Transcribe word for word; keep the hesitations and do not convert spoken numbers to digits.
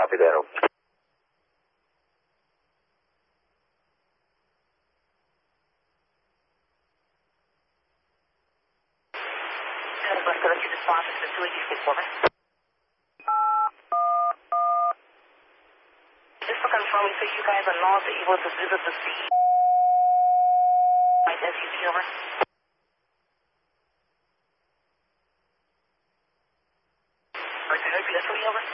Copy that. Just to confirm, you say you guys are not able to visit the scene. Right, S U V, over. Right, can I repeat that for you, over?